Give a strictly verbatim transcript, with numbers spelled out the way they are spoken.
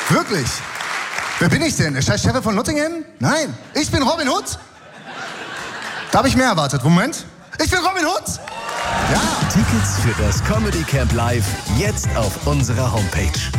Wirklich. Wer bin ich denn? Der scheiß Sheriff von Nottingham? Nein, ich bin Robin Hood. Da habe ich mehr erwartet. Moment. Ich bin Robin Hood. Ja. Tickets für das Comedy Camp Live jetzt auf unserer Homepage.